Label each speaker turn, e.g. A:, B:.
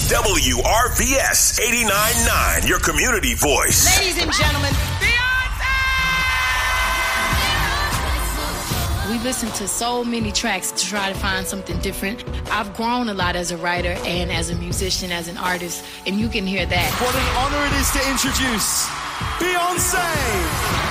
A: WRVS 89.9, your community voice.
B: Ladies and gentlemen,
C: We've listened to so many tracks to try to find something different. I've grown a lot as a writer and as a musician, as an artist, and you can hear that.
D: What an honor it is to introduce Beyonce!